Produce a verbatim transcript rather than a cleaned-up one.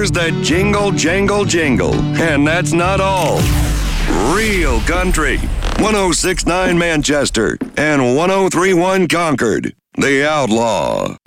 songbirds that jingle, jangle, jingle. And that's not all. Real country. one oh six point nine Manchester and one oh three point one Concord. The Outlaw.